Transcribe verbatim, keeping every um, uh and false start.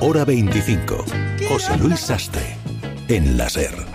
Hora veinticinco. José Luis Sastre, en la SER.